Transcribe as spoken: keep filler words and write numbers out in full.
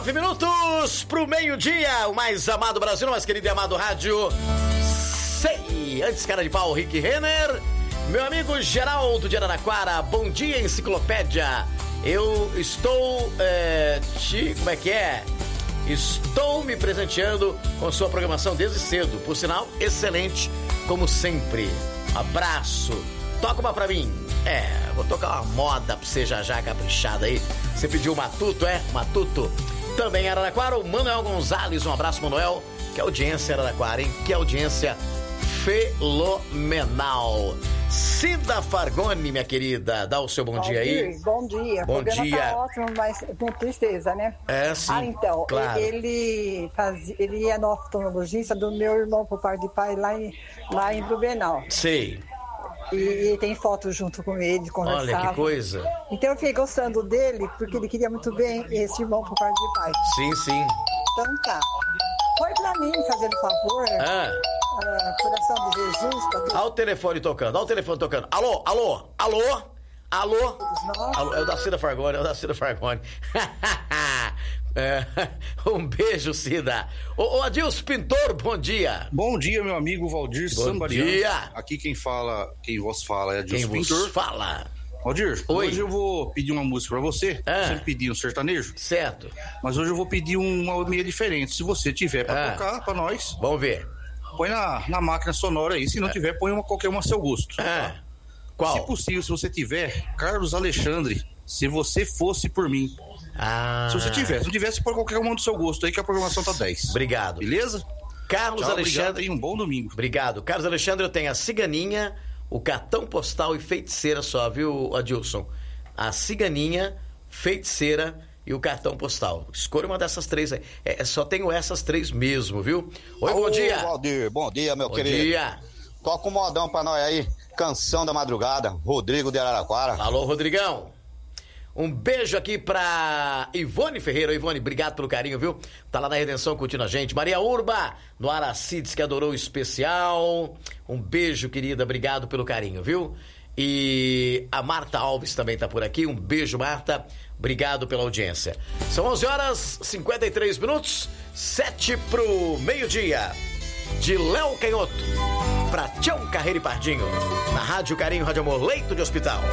Nove minutos pro meio-dia, o mais amado Brasil, o mais querido e amado rádio. Sei, antes cara de pau, Rick Renner. Meu amigo Geraldo de Araraquara, bom dia, enciclopédia. Eu estou, é, te, como é que é? Estou me presenteando com sua programação desde cedo. Por sinal, excelente, como sempre. Abraço. Toca uma pra mim. É, vou tocar uma moda pra você já já caprichada aí. Você pediu Matuto, é? Matuto. Também Araraquara, o Manuel Gonzalez. Um abraço, Manuel. Que audiência, Araraquara, hein? Que audiência fenomenal. Cida Fargoni, minha querida, dá o seu bom, bom dia aí. Dia, bom dia. Bom o programa dia. Tá ótimo, mas com tristeza, né? É, sim. Ah, então, claro. ele, faz, ele é no oftalmologista do meu irmão por parte de pai lá em, lá em Blumenau. Sei. E, e tem foto junto com ele, conversava. Olha que coisa. Então eu fiquei gostando dele, porque ele queria muito bem esse irmão por parte de pai. Sim, sim. Então tá. Foi pra mim, fazendo favor. Ah. Uh, coração de Jesus. Pra Olha o telefone tocando, olha o telefone tocando. Alô, alô, alô, alô. alô é o da Cida Fargoni, é o da Cida Fargoni. É, um beijo, Cida. Ô, ô Adilson Pintor, bom dia. Bom dia, meu amigo Valdir Sambariano. Bom dia. Aqui quem fala, quem vos fala é Adilson quem Pintor. Quem vos fala? Valdir, Oi. Hoje eu vou pedir uma música pra você. Ah. Você pediu um sertanejo? Certo. Mas hoje eu vou pedir uma meia diferente. Se você tiver pra Ah. tocar pra nós, vamos ver. Põe na, na máquina sonora aí. Se não ah. tiver, põe uma, qualquer uma a seu gosto. Ah. Tá? Qual? Se possível, se você tiver, Carlos Alexandre, Se Você Fosse Por Mim. Ah. Se você tiver. Se não tiver, você põe qualquer uma do seu gosto aí, que a programação tá dez. Obrigado. Beleza? Carlos Tchau, Alexandre. Obrigado e um bom domingo. Obrigado. Carlos Alexandre, eu tenho a Ciganinha, o Cartão Postal e Feiticeira só, viu, Adilson? A Ciganinha, Feiticeira e o Cartão Postal. Escolha uma dessas três aí. É, só tenho essas três mesmo, viu? Oi, Ô, bom dia. Valdir, bom dia, meu bom querido. Bom dia. Toca um modão pra nós aí. Canção da Madrugada, Rodrigo de Araraquara. Alô, Rodrigão. Um beijo aqui pra Ivone Ferreira. Ivone, obrigado pelo carinho, viu? Tá lá na Redenção curtindo a gente. Maria Urba, no Aracides, que adorou o especial. Um beijo, querida. Obrigado pelo carinho, viu? E a Marta Alves também tá por aqui. Um beijo, Marta. Obrigado pela audiência. São onze horas e cinquenta e três minutos. sete pro meio-dia. De Léo Canhoto pra Tião Carreiro e Pardinho. Na Rádio Carinho, Rádio Amor, Leito de Hospital.